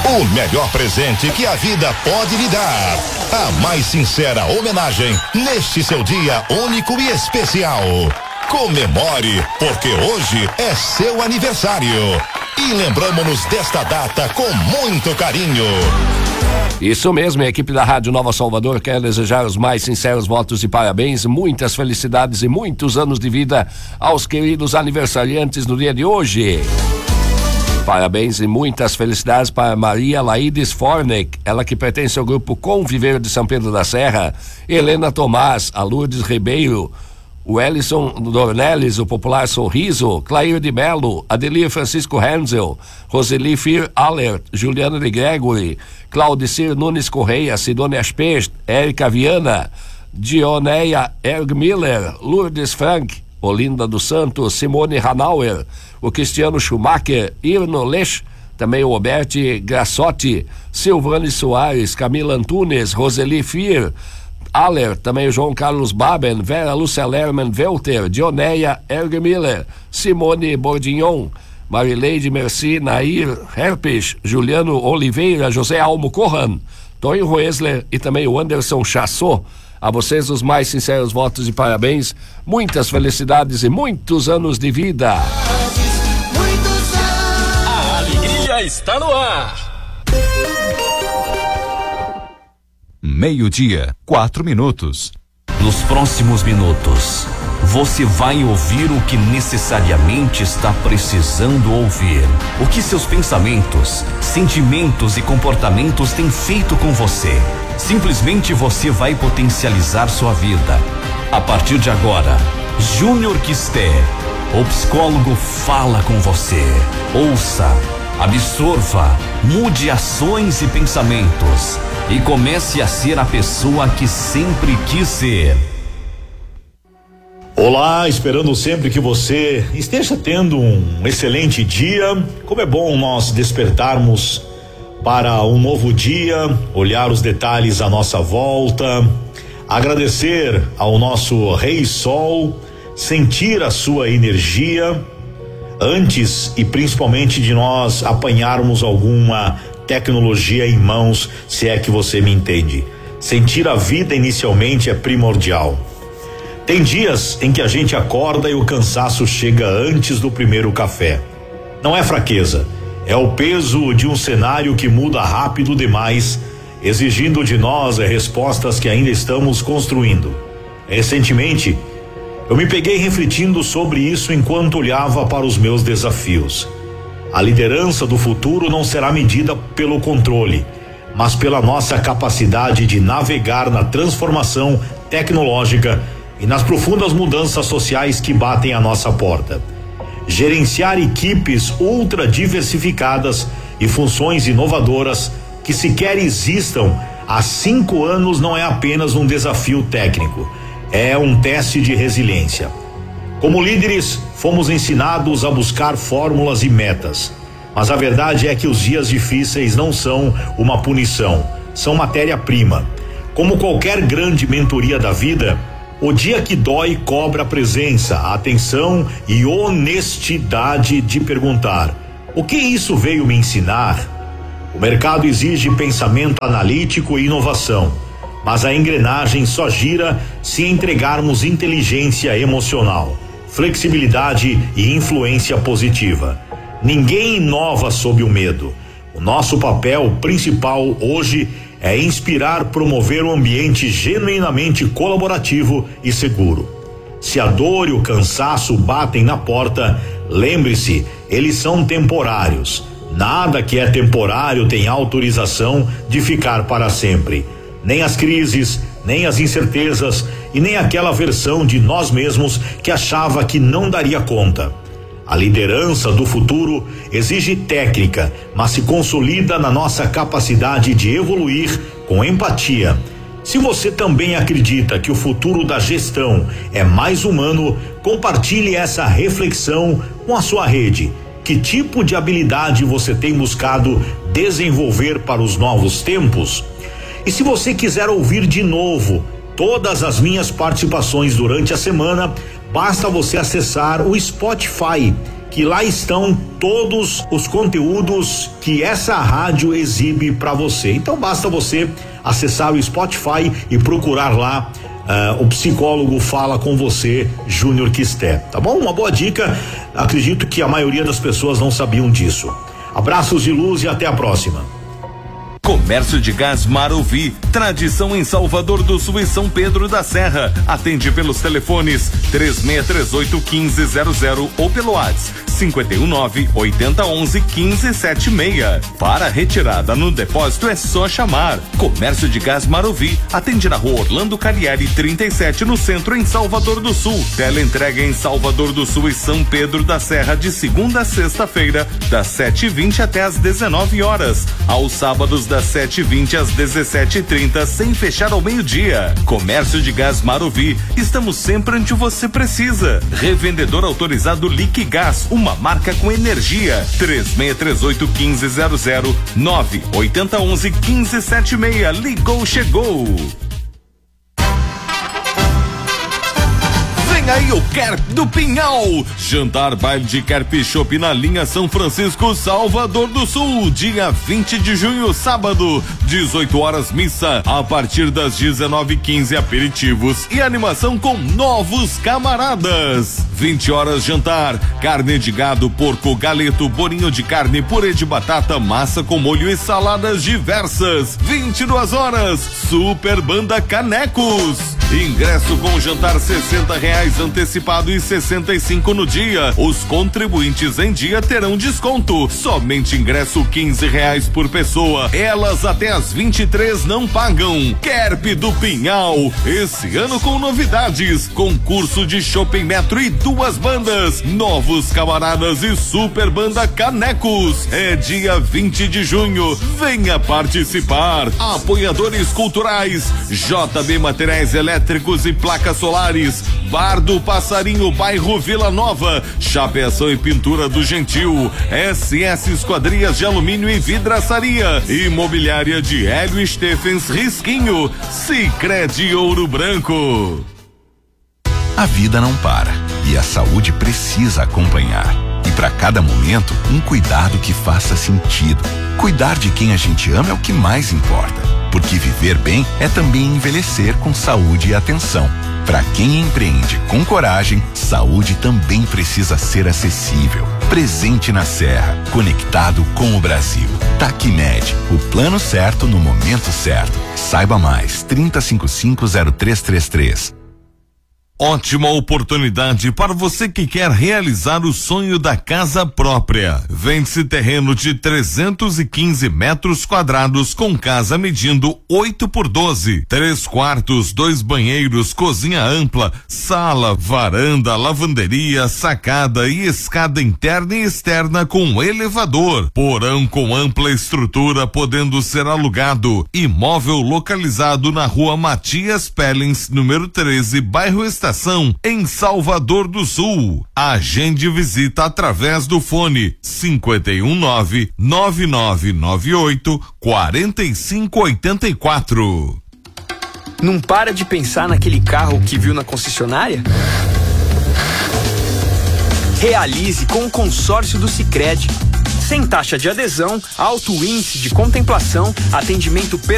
O melhor presente que a vida pode lhe dar. A mais sincera homenagem neste seu dia único e especial. Comemore, porque hoje é seu aniversário. E lembramos-nos desta data com muito carinho. Isso mesmo, a equipe da Rádio Nova Salvador quer desejar os mais sinceros votos de parabéns, muitas felicidades e muitos anos de vida aos queridos aniversariantes no dia de hoje. Parabéns e muitas felicidades para Maria Laides Fornek, ela que pertence ao grupo Conviver de São Pedro da Serra, Helena Tomás, a Lourdes Ribeiro, o Ellison Dornelles, o popular Sorriso, Clair de Melo, Adelir Francisco Hensel, Roseli Fir Aller, Juliana de Gregory, Claudicir Nunes Correia, Sidônia Specht, Érica Viana, Dioneia Ergmiller, Lourdes Frank, Olinda dos Santos, Simone Hanauer, o Cristiano Schumacher, Irno Lech, também o Roberti Grassotti, Silvane Soares, Camila Antunes, Roseli Fir Aller, também o João Carlos Baben, Vera Lúcia Lerman Welter, Dioneia Ergmiller, Simone Bordignon, Marileide Merci, Nair Herpes, Juliano Oliveira, José Almo Corran, Tonho Roesler e também o Anderson Chassot. A vocês os mais sinceros votos de parabéns, muitas felicidades e muitos anos de vida. A alegria está no ar. 12:04. Nos próximos minutos, você vai ouvir o que necessariamente está precisando ouvir. O que seus pensamentos, sentimentos e comportamentos têm feito com você. Simplesmente você vai potencializar sua vida. A partir de agora, Júnior Quisté, o psicólogo, fala com você. Ouça, absorva, mude ações e pensamentos e comece a ser a pessoa que sempre quis ser. Olá, esperando sempre que você esteja tendo um excelente dia. Como é bom nós despertarmos para um novo dia, olhar os detalhes à nossa volta, agradecer ao nosso Rei Sol, sentir a sua energia, antes e principalmente de nós apanharmos alguma tecnologia em mãos, se é que você me entende. Sentir a vida inicialmente é primordial. Tem dias em que a gente acorda e o cansaço chega antes do primeiro café. Não é fraqueza, é o peso de um cenário que muda rápido demais, exigindo de nós respostas que ainda estamos construindo. Recentemente, eu me peguei refletindo sobre isso enquanto olhava para os meus desafios. A liderança do futuro não será medida pelo controle, mas pela nossa capacidade de navegar na transformação tecnológica e nas profundas mudanças sociais que batem à nossa porta. Gerenciar equipes ultra diversificadas e funções inovadoras que sequer existam há 5 anos não é apenas um desafio técnico, é um teste de resiliência. Como líderes, fomos ensinados a buscar fórmulas e metas, mas a verdade é que os dias difíceis não são uma punição, são matéria-prima. Como qualquer grande mentoria da vida, o dia que dói cobra a presença, a atenção e honestidade de perguntar: o que isso veio me ensinar? O mercado exige pensamento analítico e inovação, mas a engrenagem só gira se entregarmos inteligência emocional, flexibilidade e influência positiva. Ninguém inova sob o medo. O nosso papel principal hoje é inspirar, promover um ambiente genuinamente colaborativo e seguro. Se a dor e o cansaço batem na porta, lembre-se, eles são temporários. Nada que é temporário tem autorização de ficar para sempre. Nem as crises, nem as incertezas e nem aquela versão de nós mesmos que achava que não daria conta. A liderança do futuro exige técnica, mas se consolida na nossa capacidade de evoluir com empatia. Se você também acredita que o futuro da gestão é mais humano, compartilhe essa reflexão com a sua rede. Que tipo de habilidade você tem buscado desenvolver para os novos tempos? E se você quiser ouvir de novo todas as minhas participações durante a semana, basta você acessar o Spotify que lá estão todos os conteúdos que essa rádio exibe para você. Então basta você acessar o Spotify e procurar lá o psicólogo Fala com Você, Júnior Quisté, tá bom? Uma boa dica, acredito que a maioria das pessoas não sabiam disso. Abraços de luz e até a próxima. Comércio de Gás Maruvi, tradição em Salvador do Sul e São Pedro da Serra. Atende pelos telefones 3638-1500 ou pelo WhatsApp 519-8011-1576. Para retirada no depósito é só chamar. Comércio de Gás Maruvi, atende na rua Orlando Carieri 37 no centro em Salvador do Sul. Teleentrega em Salvador do Sul e São Pedro da Serra de segunda a sexta-feira, das 7h20 até às 19 horas. Aos sábados das 7h20 às 17h30, sem fechar ao meio-dia. Comércio de Gás Maruvi, estamos sempre onde você precisa. Revendedor autorizado Liquigás, uma marca com energia. 3638-1500, 98011-1576. Ligou, chegou. Aí o Kerp do Pinhal, jantar baile de Kerp Shop na linha São Francisco, Salvador do Sul, dia 20 de junho, sábado, 18 horas missa, a partir das 19h15 aperitivos e animação com novos camaradas. 20 horas jantar, carne de gado, porco, galeto, bolinho de carne, purê de batata, massa com molho e saladas diversas. 22 horas, Super Banda Canecos. Ingresso com jantar R$60 antecipado e 65 no dia. Os contribuintes em dia terão desconto. Somente ingresso R$15 por pessoa. Elas até às 23 não pagam. Kerp do Pinhal, esse ano com novidades. Concurso de Shopping Metro e 2 bandas. Novos camaradas e Super Banda Canecos. É dia 20 de junho. Venha participar. Apoiadores culturais: JB Materiais Elétricos e Placas Solares, Bar do Passarinho, bairro Vila Nova, Chapeação e Pintura do Gentil, SS Esquadrias de Alumínio e Vidraçaria, Imobiliária de Hélio Stephens Risquinho, Sicredi Ouro Branco. A vida não para e a saúde precisa acompanhar. E para cada momento, um cuidado que faça sentido. Cuidar de quem a gente ama é o que mais importa. Porque viver bem é também envelhecer com saúde e atenção. Para quem empreende com coragem, saúde também precisa ser acessível. Presente na Serra, conectado com o Brasil. Tacmed, o plano certo no momento certo. Saiba mais, 3055-0333. Ótima oportunidade para você que quer realizar o sonho da casa própria. Vende-se terreno de 315 metros quadrados com casa medindo 8x12, 3 quartos, 2 banheiros, cozinha ampla, sala, varanda, lavanderia, sacada e escada interna e externa com elevador. Porão com ampla estrutura podendo ser alugado. Imóvel localizado na rua Matias Pellens, número 13, bairro Estação, em Salvador do Sul. Agende visita através do fone 519-9998-4584. Não para de pensar naquele carro que viu na concessionária? Realize com o consórcio do Sicredi. Sem taxa de adesão, alto índice de contemplação, atendimento